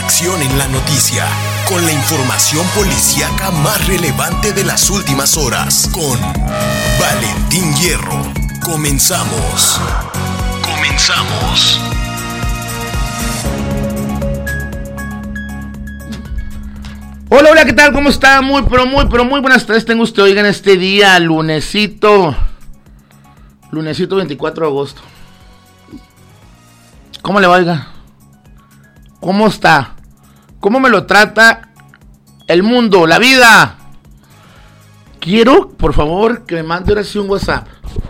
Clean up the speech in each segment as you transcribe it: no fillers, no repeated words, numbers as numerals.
acción en la noticia, con la información policíaca más relevante de las últimas horas, con Valentín Hierro. Comenzamos. Hola, ¿qué tal? ¿Cómo está? Muy buenas tardes tengo usted, oigan, este día, lunesito 24 de agosto. ¿Cómo le va, oiga? ¿Cómo está? ¿Cómo me lo trata el mundo, la vida? Quiero, por favor, que me mande ahora sí un WhatsApp.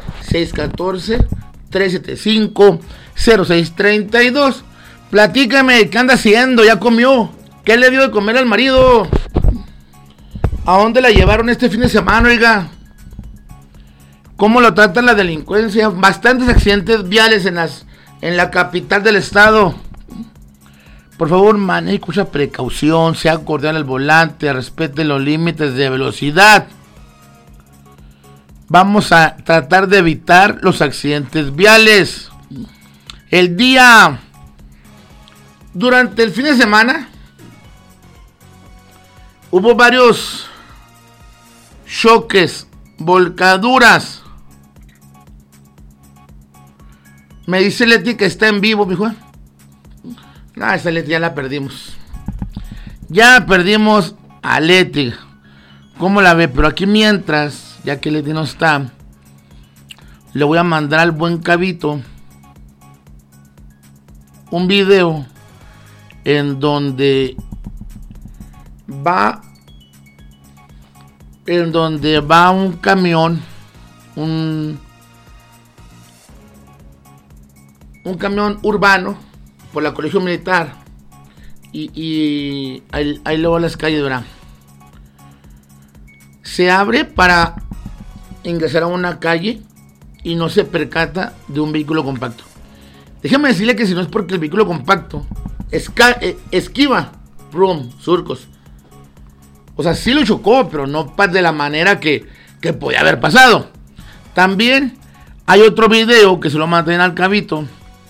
614-375-0632. Platícame, ¿qué anda haciendo? ¿Ya comió? ¿Qué le dio de comer al marido? ¿A dónde la llevaron este fin de semana, oiga? ¿Cómo lo trata la delincuencia? Bastantes accidentes viales en la capital del estado. Por favor, maneje con mucha precaución, sea cordial al volante, respete los límites de velocidad. Vamos a tratar de evitar los accidentes viales. Durante el fin de semana, hubo varios choques, volcaduras. Me dice Leti que está en vivo, mijo. No, esa Leti ya la perdimos. Ya perdimos a Leti. ¿Cómo la ve? Pero aquí mientras, ya que Leti no está, le voy a mandar al buen Cabito un video en donde va un camión, un camión urbano por la Colegio Militar y ahí luego las calles, ¿verdad? Se abre para ingresar a una calle y no se percata de un vehículo compacto. Déjeme decirle que si no es porque el vehículo compacto esquiva surcos. O sea, sí lo chocó, pero no de la manera que podía haber pasado. También hay otro video que se lo mantienen al Cabito,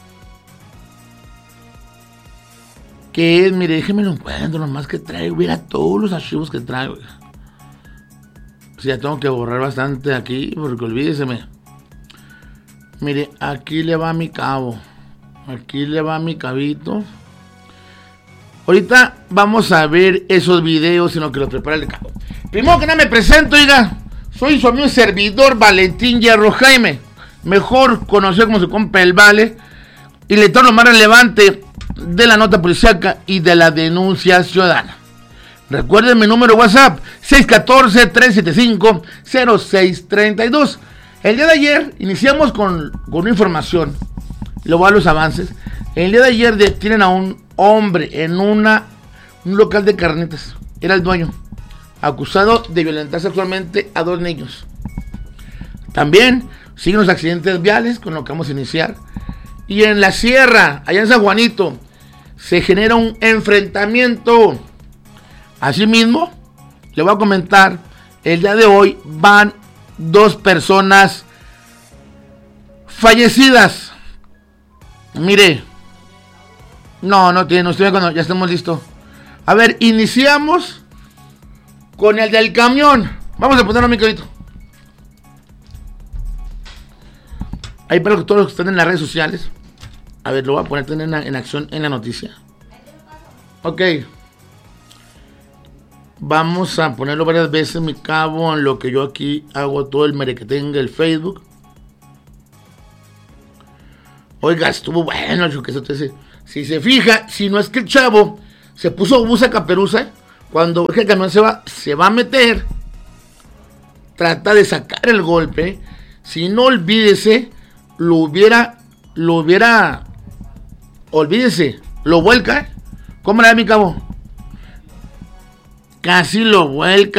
que es, mire, déjeme lo encuentro, nomás que traigo, mira todos los archivos que traigo. O sea, tengo que borrar bastante aquí, porque olvídeseme. Mire, aquí le va mi cabo. Aquí le va mi Cabito. Ahorita vamos a ver esos videos, sino que los prepara el cabo. Primero que nada me presento, oiga. Soy su amigo y servidor Valentín Hierro Jaime, mejor conocido como su compa el Vale, y le torno lo más relevante de la nota policíaca y de la denuncia ciudadana. Recuerden mi número de WhatsApp, 614-375-0632. El día de ayer iniciamos con una información, le voy a dar los avances. El día de ayer detienen a un hombre en un local de carnitas. Era el dueño, acusado de violentar sexualmente a 2 niños. También siguen los accidentes viales, con lo que vamos a iniciar. Y en la sierra, allá en San Juanito, se genera un enfrentamiento. Asimismo, le voy a comentar, el día de hoy van 2 personas fallecidas. Mire, no estoy cuando ya estamos listos. A ver, iniciamos con el del camión. Vamos a ponerlo a mi Cabito. Ahí para todos los que están en las redes sociales. A ver, lo voy a poner en acción en la noticia. Ok. Vamos a ponerlo varias veces, mi cabo, en lo que yo aquí hago todo el merequetengue, el Facebook. Oiga, estuvo bueno el choquezote ese. Si se fija, si no es que el chavo se puso buza caperuza, cuando ve que el camión se va a meter, trata de sacar el golpe. Si no, olvídese, lo vuelca. ¿Cómo la ve, mi cabo? Casi lo vuelca.